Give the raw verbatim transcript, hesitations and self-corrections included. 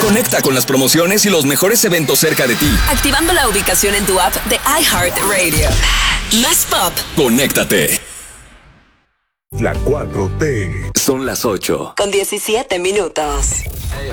Conecta con las promociones y los mejores eventos cerca de ti. Activando la ubicación en tu app de iHeartRadio. Más pop. Conéctate. La cuatro T. Son las ocho. Con diecisiete minutos. Hey,